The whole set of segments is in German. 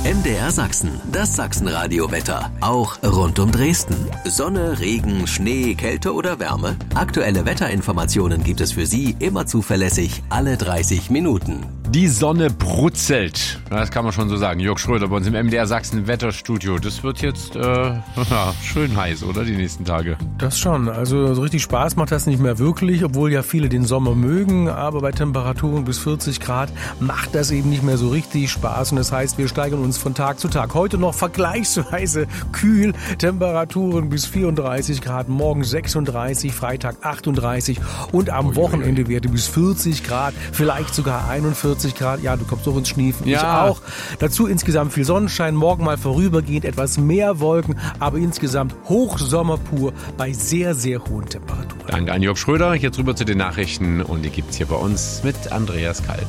MDR Sachsen, das Sachsenradio-Wetter. Auch rund um Dresden. Sonne, Regen, Schnee, Kälte oder Wärme? Aktuelle Wetterinformationen gibt es für Sie immer zuverlässig alle 30 Minuten. Die Sonne brutzelt. Das kann man schon so sagen. Jörg Schröder bei uns im MDR Sachsen Wetterstudio. Das wird jetzt schön heiß, oder? Die nächsten Tage. Das schon. Also so richtig Spaß macht das nicht mehr wirklich, obwohl ja viele den Sommer mögen. Aber bei Temperaturen bis 40 Grad macht das eben nicht mehr so richtig Spaß. Und das heißt, wir steigern uns von Tag zu Tag. Heute noch vergleichsweise kühl. Temperaturen bis 34 Grad, morgen 36, Freitag 38 und am Wochenende Werte bis 40 Grad, vielleicht sogar 41 Grad. Ja, du kommst doch ins Schniefen. Ja. Ich auch. Dazu insgesamt viel Sonnenschein, morgen mal vorübergehend etwas mehr Wolken, aber insgesamt Hochsommer pur bei sehr, sehr hohen Temperaturen. Danke an Jörg Schröder. Jetzt rüber zu den Nachrichten und die gibt's hier bei uns mit Andreas Kalb.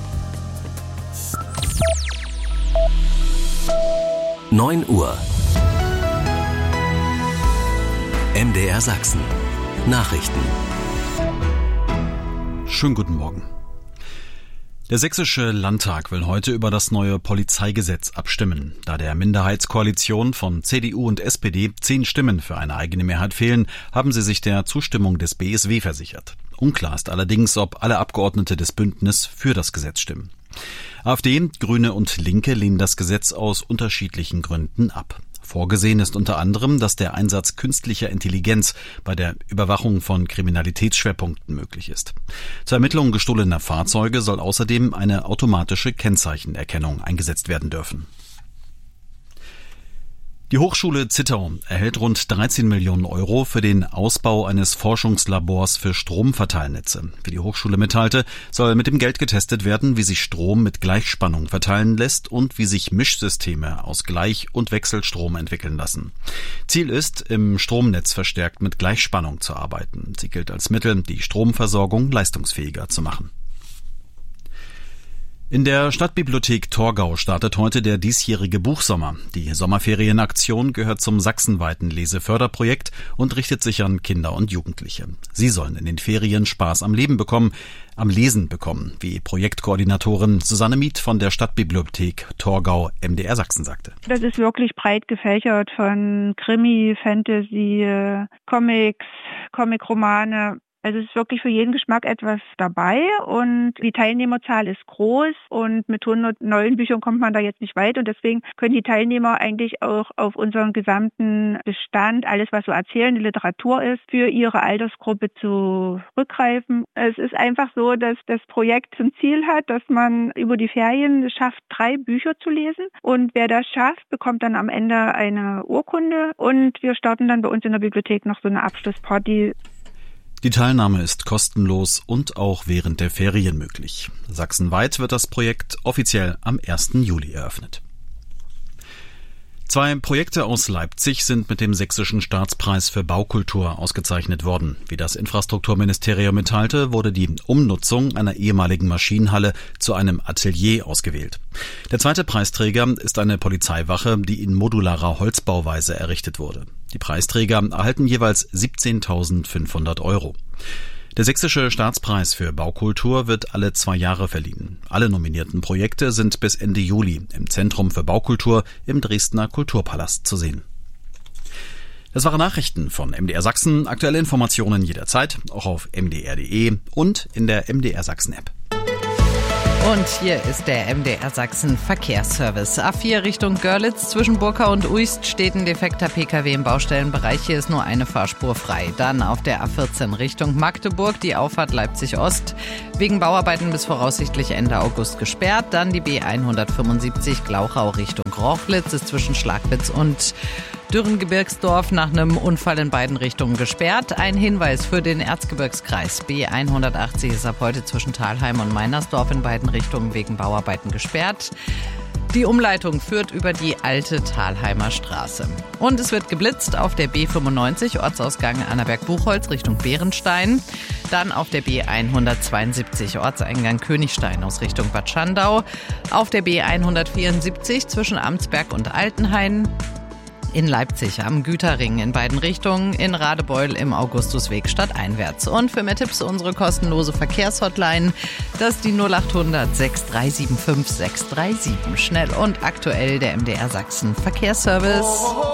9 Uhr. MDR Sachsen. Nachrichten. Schönen guten Morgen. Der Sächsische Landtag will heute über das neue Polizeigesetz abstimmen. Da der Minderheitskoalition von CDU und SPD 10 Stimmen für eine eigene Mehrheit fehlen, haben sie sich der Zustimmung des BSW versichert. Unklar ist allerdings, ob alle Abgeordnete des Bündnisses für das Gesetz stimmen. AfD, Grüne und Linke lehnen das Gesetz aus unterschiedlichen Gründen ab. Vorgesehen ist unter anderem, dass der Einsatz künstlicher Intelligenz bei der Überwachung von Kriminalitätsschwerpunkten möglich ist. Zur Ermittlung gestohlener Fahrzeuge soll außerdem eine automatische Kennzeichenerkennung eingesetzt werden dürfen. Die Hochschule Zittau erhält rund 13 Millionen Euro für den Ausbau eines Forschungslabors für Stromverteilnetze. Wie die Hochschule mitteilte, soll mit dem Geld getestet werden, wie sich Strom mit Gleichspannung verteilen lässt und wie sich Mischsysteme aus Gleich- und Wechselstrom entwickeln lassen. Ziel ist, im Stromnetz verstärkt mit Gleichspannung zu arbeiten. Sie gilt als Mittel, die Stromversorgung leistungsfähiger zu machen. In der Stadtbibliothek Torgau startet heute der diesjährige Buchsommer. Die Sommerferienaktion gehört zum sachsenweiten Leseförderprojekt und richtet sich an Kinder und Jugendliche. Sie sollen in den Ferien Spaß am Lesen bekommen, wie Projektkoordinatorin Susanne Mieth von der Stadtbibliothek Torgau MDR Sachsen sagte. Das ist wirklich breit gefächert von Krimi, Fantasy, Comics, Comicromane. Also es ist wirklich für jeden Geschmack etwas dabei und die Teilnehmerzahl ist groß und mit 100 neuen Büchern kommt man da jetzt nicht weit und deswegen können die Teilnehmer eigentlich auch auf unseren gesamten Bestand, alles was so erzählende Literatur ist, für ihre Altersgruppe zurückgreifen. Es ist einfach so, dass das Projekt zum Ziel hat, dass man über die Ferien schafft, 3 Bücher zu lesen und wer das schafft, bekommt dann am Ende eine Urkunde und wir starten dann bei uns in der Bibliothek noch so eine Abschlussparty. Die Teilnahme ist kostenlos und auch während der Ferien möglich. Sachsenweit wird das Projekt offiziell am 1. Juli eröffnet. 2 Projekte aus Leipzig sind mit dem Sächsischen Staatspreis für Baukultur ausgezeichnet worden. Wie das Infrastrukturministerium mitteilte, wurde die Umnutzung einer ehemaligen Maschinenhalle zu einem Atelier ausgewählt. Der zweite Preisträger ist eine Polizeiwache, die in modularer Holzbauweise errichtet wurde. Die Preisträger erhalten jeweils 17.500 Euro. Der Sächsische Staatspreis für Baukultur wird alle 2 Jahre verliehen. Alle nominierten Projekte sind bis Ende Juli im Zentrum für Baukultur im Dresdner Kulturpalast zu sehen. Das waren Nachrichten von MDR Sachsen. Aktuelle Informationen jederzeit, auch auf mdr.de und in der MDR Sachsen App. Und hier ist der MDR Sachsen Verkehrsservice. A4 Richtung Görlitz zwischen Burkau und Uist steht ein defekter Pkw im Baustellenbereich. Hier ist nur eine Fahrspur frei. Dann auf der A14 Richtung Magdeburg die Auffahrt Leipzig-Ost. Wegen Bauarbeiten bis voraussichtlich Ende August gesperrt. Dann die B175 Glauchau Richtung Rochlitz ist zwischen Schlagwitz und Dürrengebirgsdorf nach einem Unfall in beiden Richtungen gesperrt. Ein Hinweis für den Erzgebirgskreis. B180 ist ab heute zwischen Thalheim und Meinersdorf in beiden Richtungen wegen Bauarbeiten gesperrt. Die Umleitung führt über die alte Thalheimer Straße. Und es wird geblitzt auf der B95 Ortsausgang Annaberg-Buchholz Richtung Bärenstein. Dann auf der B172 Ortseingang Königstein aus Richtung Bad Schandau. Auf der B174 zwischen Amtsberg und Altenhain. In Leipzig am Güterring in beiden Richtungen, in Radebeul im Augustusweg stadteinwärts. Und für mehr Tipps unsere kostenlose Verkehrshotline, das ist die 0800 6375 637. Schnell und aktuell der MDR Sachsen Verkehrsservice.